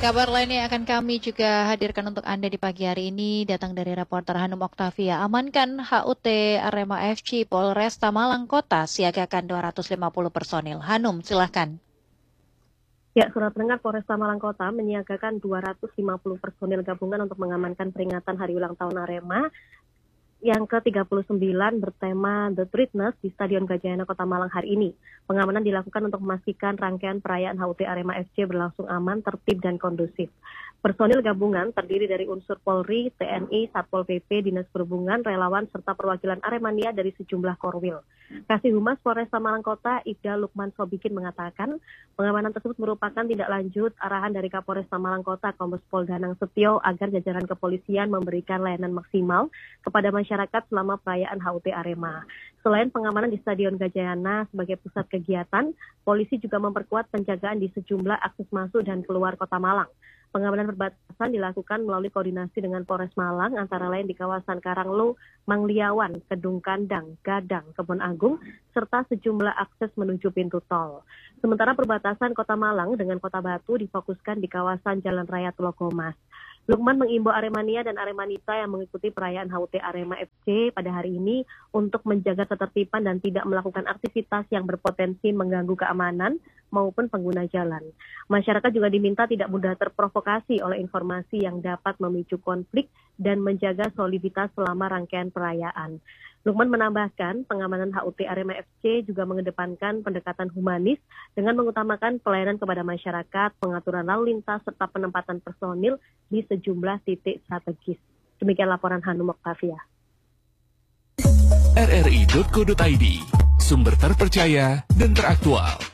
Kabar lain yang akan kami juga hadirkan untuk Anda di pagi hari ini datang dari reporter Hanum Oktavia. Amankan HUT Arema FC Polresta Malang Kota siagakan 250 personil. Hanum, silahkan. Ya, Surat Pendengar Polresta Malang Kota menyiagakan 250 personil gabungan untuk mengamankan peringatan hari ulang tahun Arema yang ke-39 bertema The Witness di Stadion Gajayana Kota Malang hari ini. Pengamanan dilakukan untuk memastikan rangkaian perayaan HUT Arema FC berlangsung aman, tertib, dan kondusif. Personil gabungan terdiri dari unsur Polri, TNI, Satpol PP, Dinas Perhubungan, relawan, serta perwakilan Aremania dari sejumlah korwil. Kasih Humas Polresta Malang Kota, Ibda Lukman Sobikin mengatakan, pengamanan tersebut merupakan tindak lanjut arahan dari Kapolresta Malang Kota, Kombes Pol Danang Setio, agar jajaran kepolisian memberikan layanan maksimal kepada masyarakat selama perayaan HUT Arema. Selain pengamanan di Stadion Gajayana sebagai pusat kegiatan, polisi juga memperkuat penjagaan di sejumlah akses masuk dan keluar Kota Malang. Pengamanan perbatasan dilakukan melalui koordinasi dengan Polres Malang, antara lain di kawasan Karanglo, Mangliawan, Kedung Kandang, Gadang, Kebon Agung, serta sejumlah akses menuju pintu tol. Sementara perbatasan Kota Malang dengan Kota Batu difokuskan di kawasan Jalan Raya Telogomas. Lukman mengimbau Aremania dan Aremanita yang mengikuti perayaan HUT Arema FC pada hari ini untuk menjaga ketertiban dan tidak melakukan aktivitas yang berpotensi mengganggu keamanan maupun pengguna jalan. Masyarakat juga diminta tidak mudah terprovokasi oleh informasi yang dapat memicu konflik dan menjaga soliditas selama rangkaian perayaan. Lukman menambahkan, pengamanan HUT Arema FC juga mengedepankan pendekatan humanis dengan mengutamakan pelayanan kepada masyarakat, pengaturan lalu lintas, serta penempatan personil di sejumlah titik strategis. Demikian laporan Hanum Oktavia. rri.co.id, sumber terpercaya dan teraktual.